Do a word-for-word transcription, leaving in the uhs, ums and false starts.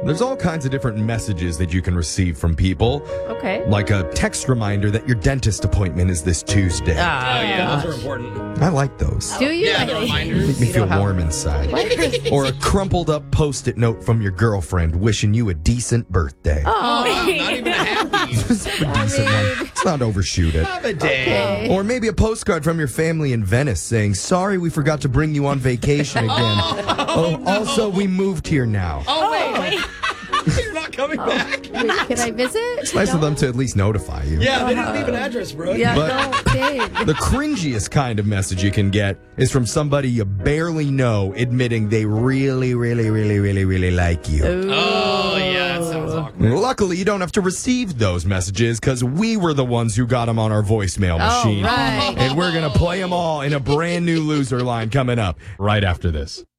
There's all kinds of different messages that you can receive from people. Okay. Like a text reminder that your dentist appointment is this Tuesday. Ah, Oh, yeah, gosh. those are important. I like those. Do you? Yeah, the reminders. Make me You feel know how- warm inside. Or a crumpled up post-it note from your girlfriend wishing you a decent birthday. Oh, Oh, not even a happy. Just a decent one. Let's not overshoot it. Have a day. okay. Or maybe a postcard from your family in Venice saying, sorry we forgot to bring you on vacation again. Oh, also, we moved here now. Oh, wait. You're not coming back. Wait, can I visit? It's nice of them to at least notify you. Yeah, they didn't leave an address, bro. Yeah, But- no, dang. The cringiest kind of message you can get is from somebody you barely know admitting they really, really, really, really, really like you. Oh, yeah, that sounds awkward. Luckily, you don't have to receive those messages because we were the ones who got them on our voicemail machine. right. And we're going to play them all in a brand new loser line coming up right after this.